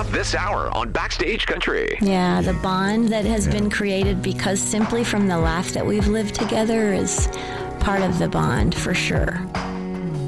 this hour on Backstage Country. Yeah, the bond that has been created because simply from the laugh that we've lived together is part of the bond for sure.